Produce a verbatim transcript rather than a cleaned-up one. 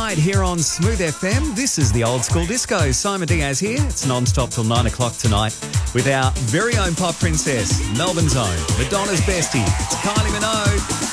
right here on Smooth F M. This is the Old School Disco. Simon Diaz here. It's non-stop till nine o'clock tonight with our very own pop princess, Melbourne's own, Madonna's bestie. It's Kylie Minogue.